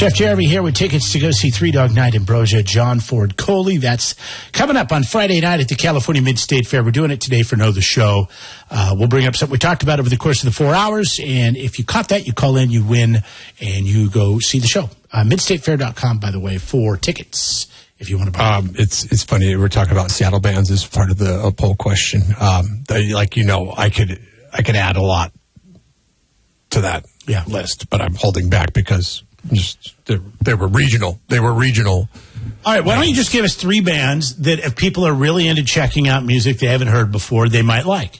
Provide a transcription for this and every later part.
Jeff Jeremy here with tickets to go see Three Dog Night in Brosia, John Ford Coley. That's coming up on Friday night at the California Mid-State Fair. We're doing it today for Know the Show. We'll bring up something we talked about over the course of the 4 hours, and if you caught that, you call in, you win, and you go see the show. MidstateFair.com, by the way, for tickets, if you want to buy them. It's funny, we're talking about Seattle bands as part of the poll question. I could add a lot to that list, but I'm holding back because they were regional. All right, why don't you just give us three bands that if people are really into checking out music they haven't heard before, they might like?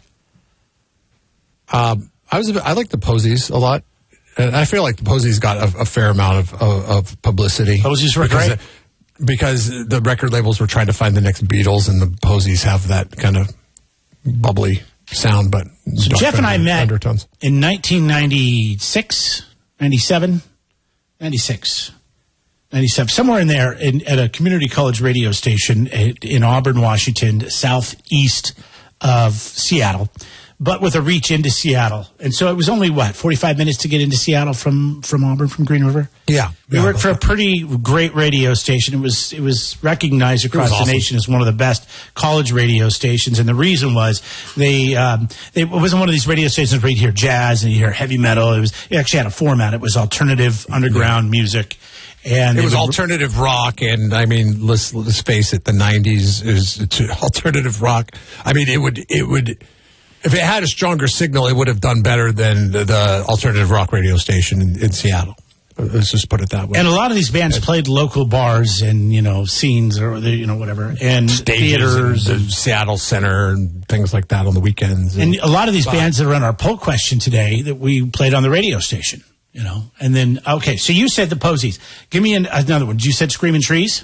I like the Posies a lot. And I feel like the Posies got a fair amount of publicity. Posies were great. Because the record labels were trying to find the next Beatles, and the Posies have that kind of bubbly sound, but so Jeff and I met undertones. In 1996, 97, 96, 97, somewhere in there at a community college radio station in Auburn, Washington, southeast of Seattle, but with a reach into Seattle. And so it was only, 45 minutes to get into Seattle from Auburn, from Green River? Yeah. We worked for a pretty great radio station. It was recognized across the nation as one of the best college radio stations. And the reason was it wasn't one of these radio stations where you hear jazz and you hear heavy metal. It actually had a format. It was alternative underground music. And it was alternative rock, and I mean, let's face it, the 90s is alternative rock. I mean, it would if it had a stronger signal, it would have done better than the alternative rock radio station in Seattle. Let's just put it that way. And a lot of these bands played local bars and, scenes or, whatever. And stages theaters. And the Seattle Center and things like that on the weekends. And a lot of these bands that are on our poll question today that we played on the radio station, And then, okay, so you said the Posies. Give me another one. You said Screaming Trees?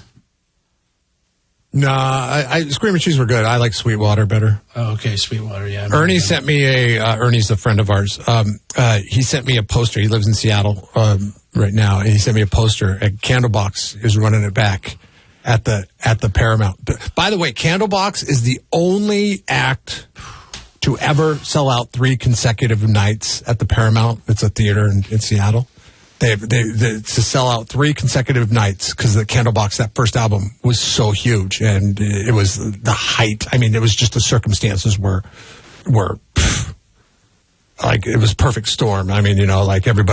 No, Screaming Trees were good. I like Sweetwater better. Oh, okay, Sweetwater, yeah. Ernie sent me Ernie's a friend of ours. He sent me a poster. He lives in Seattle right now, and he sent me a poster. And Candlebox is running it back at the Paramount. By the way, Candlebox is the only act to ever sell out 3 consecutive nights at the Paramount. It's a theater in Seattle. They to sell out 3 consecutive nights because the Candlebox, that first album, was so huge, and it was the height. I mean, it was just the circumstances were like it was perfect storm. I mean, like everybody.